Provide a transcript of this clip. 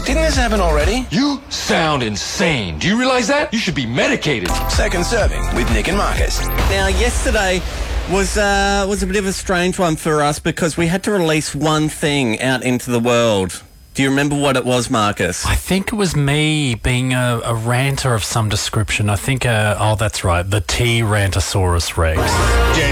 didn't this happen already? You sound insane. Do you realize that? You should be medicated. Second serving with Nick and Marcus. Now, yesterday was a bit of a strange one for us because we had to release one thing out into the world. Do you remember what it was, Marcus? I think it was me being a ranter of some description. I think, that's right, the T-Rantosaurus Rex.